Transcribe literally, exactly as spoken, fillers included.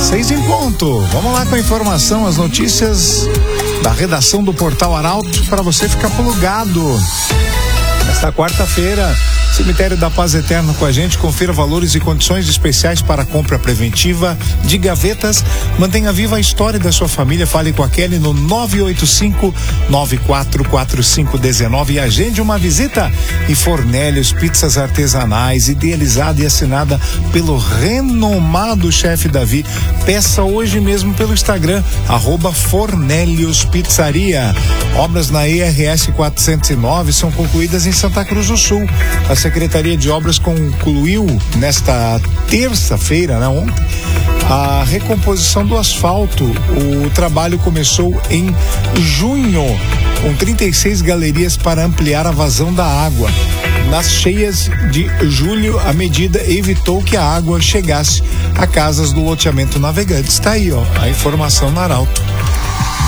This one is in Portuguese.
Seis em ponto. Vamos lá com a informação, as notícias da redação do Portal Arauto para você ficar plugado. Nesta quarta-feira, Cemitério da Paz Eterna com a gente. Confira valores e condições especiais para a compra preventiva de gavetas. Mantenha viva a história da sua família. Fale com a Kelly no nove oito cinco, nove quatro quatro cinco um nove e agende uma visita. E Fornélios Pizzas Artesanais, idealizada e assinada pelo renomado chefe Davi. Peça hoje mesmo pelo Instagram, arroba Fornélios Pizzaria. Obras na E R S quatrocentos e nove são concluídas em Santa Cruz do Sul. A Secretaria de Obras concluiu nesta terça-feira, né, ontem, a recomposição do asfalto. O trabalho começou em junho, com trinta e seis galerias para ampliar a vazão da água. Nas cheias de julho, a medida evitou que a água chegasse a casas do loteamento Navegantes. Está aí, ó, a informação na Arauto.